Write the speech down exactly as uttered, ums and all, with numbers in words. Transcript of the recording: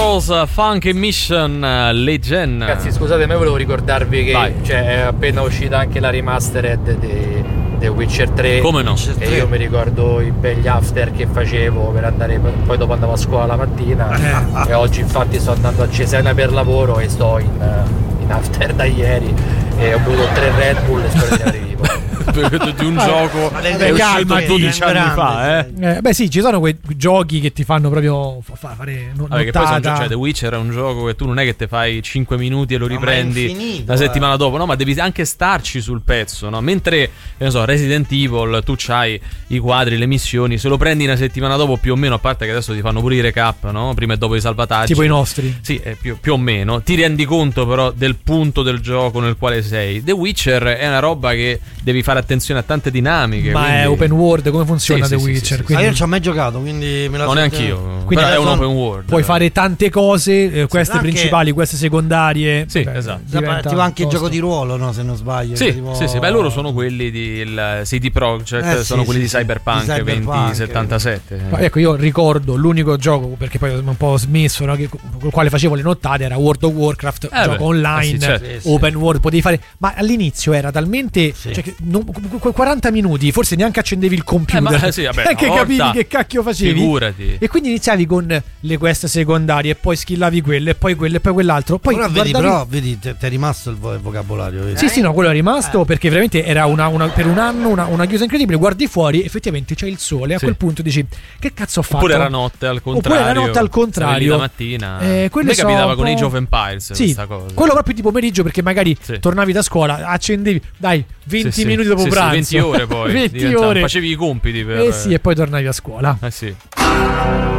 Girls, Funk Mission, Legend. Ragazzi, scusate, ma volevo ricordarvi che cioè, è appena uscita anche la remastered di The Witcher tre. Come no? E io mi ricordo i begli after che facevo per andare, poi dopo andavo a scuola la mattina. E oggi infatti sto andando a Cesena per lavoro e sto in, in after da ieri e ho bevuto tre Red Bull e spero di arrivare vivo. Di un gioco è uscito dodici anni fa, eh? eh? Beh sì, ci sono quei giochi che ti fanno proprio fa fare nottata. Vabbè, che poi sono, cioè, The Witcher è un gioco che tu non è che te fai cinque minuti e lo riprendi infinito, la settimana eh. dopo, no, ma devi anche starci sul pezzo, no? Mentre, che ne so, Resident Evil, tu c'hai i quadri, le missioni, se lo prendi una settimana dopo più o meno, a parte che adesso ti fanno pure i recap, no? Prima e dopo i salvataggi. Tipo i nostri. Sì, è più, più o meno. Ti rendi conto però del punto del gioco nel quale sei. The Witcher è una roba che devi fare attenzione a tante dinamiche. Ma quindi... è open world, come funziona sì, The sì, Witcher? sì, sì, quindi... Ma io non ci ho mai giocato, quindi me la non sento... neanch'io. Quindi però è un sono... open world. Puoi fare tante cose, eh, queste anche... principali, queste secondarie. Sì, beh, esatto. Tipo anche il gioco di ruolo, no? Se non sbaglio. Sì, tipo... sì, sì. Beh, loro sono quelli di il C D Projekt, Eh, sono sì, quelli sì, di Cyberpunk, di Cyberpunk duemilasettantasette. Ma ecco, io ricordo l'unico gioco, perché poi ho un po' smesso, no, che, con il quale facevo le nottate, era World of Warcraft, eh gioco beh, online, eh sì, certo. Sì, sì. open world, potevi fare, ma all'inizio era talmente, Sì. cioè, che non, qu- quaranta minuti, forse neanche accendevi il computer, Eh, ma, sì, vabbè, che una capivi volta, che cacchio facevi, figurati. e quindi iniziavi con le quest secondarie, e poi skillavi quelle, e poi quelle, e poi quell'altro, poi Però vedi, guardavi... però, vedi, ti è rimasto il, vo- il vocabolario. Vedi? Sì, sì, no, quello è rimasto Eh. perché veramente era una, una, per un anno una, una chiusa incredibile. Guardi fuori, effettivamente c'è il sole. A Sì. quel punto dici: che cazzo ho fatto? Oppure la notte al contrario. Oppure la notte al contrario. Stavi lì la mattina. Eh, A quello me so capitava un con po'- Age of Empires Sì, questa cosa. quello proprio di pomeriggio, perché magari Sì. tornavi da scuola, accendevi, dai, venti Sì, sì. minuti dopo Sì, sì, pranzo. venti ore poi. venti diventa- ore. Facevi i compiti per... Eh sì, e poi tornavi a scuola. Eh sì.